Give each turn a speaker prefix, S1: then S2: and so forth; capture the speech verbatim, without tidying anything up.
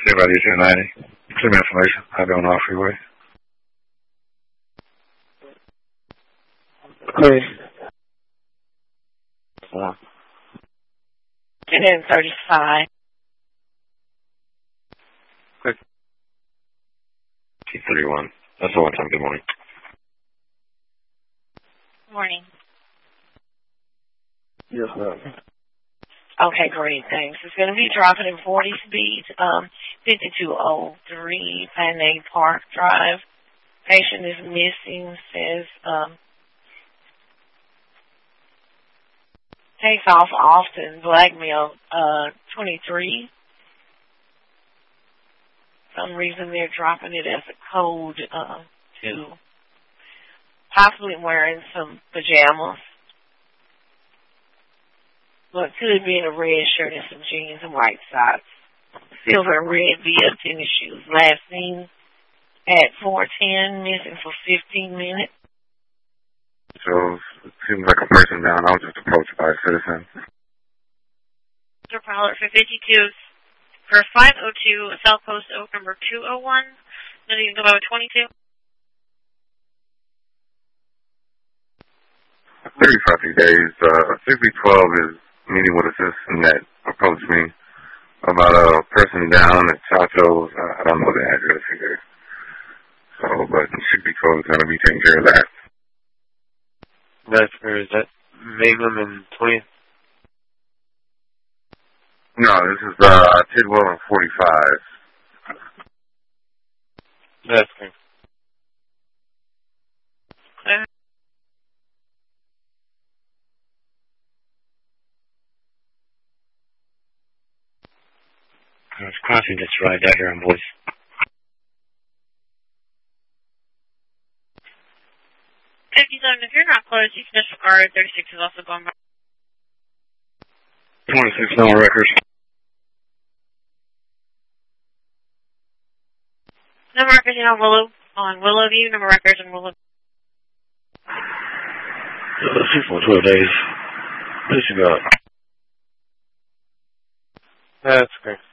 S1: Stay by the two ninety. Send me information. I'll be on off freeway.
S2: Clear.
S1: One.
S3: ten thirty-five.
S1: Quick. T thirty-one. That's the one time. Good morning.
S3: Morning.
S2: Yes, ma'am.
S3: Okay, great, thanks. It's going to be dropping in forty speeds, um, fifty-two oh three Panay Park Drive. Patient is missing, says, um, takes off often, blackmail, uh, twenty-three. Some reason they're dropping it as a code, uh, to possibly wearing some pajamas. Well, it could be in a red shirt and some jeans and white socks. Silver and red V F tennis shoes. Last seen at four ten, missing for fifteen minutes.
S1: So, it seems like a person down. I was just approached by a citizen.
S4: Mister Prowler for fifty-two, for five oh two, South Coast Oak number two oh one, then you can go about twenty-two.
S1: thirty-five days. Uh, sixty twelve is meeting with a citizen that approached me about a person down at Chacho's. Uh, I don't know the address either. So, but sixty twelve is going to be taking care of that.
S2: That's where is that? Mangum and twentieth?
S1: No, this is uh, Tidwell and forty-five.
S2: That's good.
S4: Clear.
S5: It's crossing just right out here on voice.
S4: fifty-seven, if you're not close, you can disregard. thirty-six is also going by.
S1: twenty-six no records.
S4: No markers on Willow, on Willow View, no records on Willow.
S1: Uh, six for twelve days. What you got?
S2: That's great.